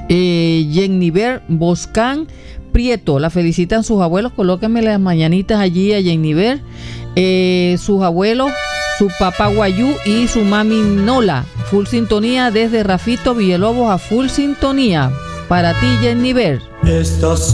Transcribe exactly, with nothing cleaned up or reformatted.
Eh, Jennifer Boscan Prieto, la felicitan sus abuelos. Colóquenme las mañanitas allí a Jennifer, eh, sus abuelos, su papá Guayú y su mami Nola. Full sintonía desde Rafito Villalobos a full sintonía. Para ti, Jennifer. Estas